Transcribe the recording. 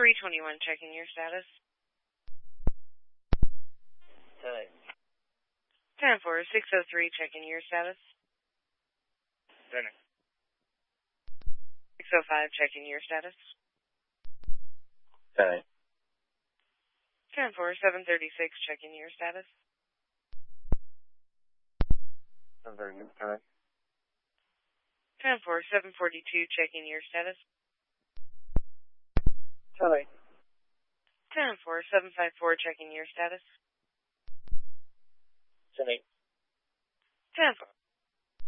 321, checking your status. 10-4, 603, checking your status. 605, checking your status. 10-4, 736, checking your status. 10-4, 742, checking your status. 10-4, 754, checking your status. 10-4.